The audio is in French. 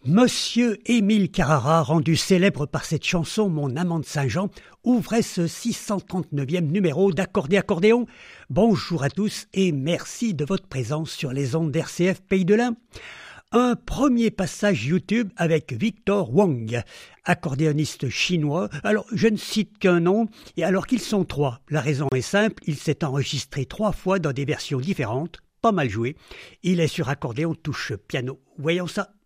Monsieur Émile Carrara, rendu célèbre par cette chanson Mon amant de Saint-Jean, ouvrait ce 639e numéro d'Accordé Accordéon. Bonjour à tous et merci de votre présence sur les ondes d'RCF Pays de l'Ain. Un premier passage YouTube avec Victor Wang, accordéoniste chinois. Alors, je ne cite qu'un nom, et alors qu'ils sont trois. La raison est simple, il s'est enregistré 3 fois dans des versions différentes, pas mal joué. Il est sur accordéon touche piano. Voyons ça.